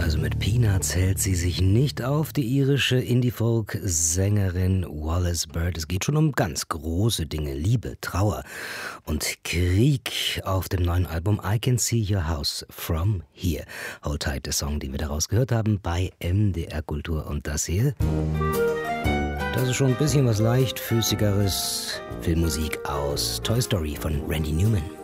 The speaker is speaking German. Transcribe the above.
Also mit Peanuts hält sie sich nicht auf, die irische Indie-Folk-Sängerin Wallis Bird. Es geht schon um ganz große Dinge, Liebe, Trauer und Krieg auf dem neuen Album I Can See Your House From Here. Hold Tight, der Song, den wir daraus gehört haben bei MDR Kultur. Und das hier, das ist schon ein bisschen was leichtfüßigeres, Filmmusik aus Toy Story von Randy Newman.